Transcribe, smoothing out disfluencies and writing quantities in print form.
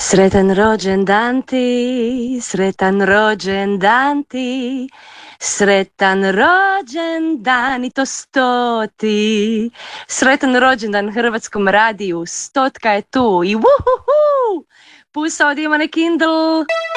Sretan rođendan ti, sretan rođendan ti, sretan rođendan i to 100. Sretan rođendan Hrvatskom radiju, 100 je tu i wuhuhu! Pusao od Ivane Kindle.